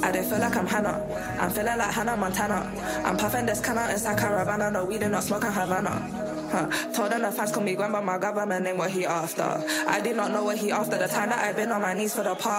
I don't feel like I'm Hannah. I'm feeling like Hannah Montana. I'm puffing this can out inside Caravana. No, we do not smoke in Havana. Told them the fans call me Gwen, but my government name what he after. I did not know what he after. The time that I've been on my knees for the past